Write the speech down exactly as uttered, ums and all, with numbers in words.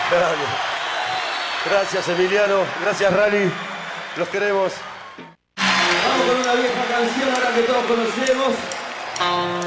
Gracias, Emiliano. Gracias, Rally. Los queremos. Vamos con una vieja canción ahora que todos conocemos.